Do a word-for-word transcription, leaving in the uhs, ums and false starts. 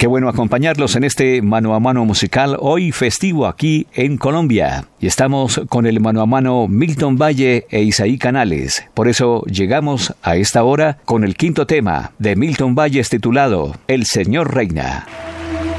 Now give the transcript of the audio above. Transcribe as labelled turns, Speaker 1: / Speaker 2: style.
Speaker 1: Qué bueno acompañarlos en este mano a mano musical hoy festivo aquí en Colombia. Y estamos con el mano a mano Milton Valle e Isaí Canales. Por eso llegamos a esta hora con el quinto tema de Milton Valles titulado El Señor Reina.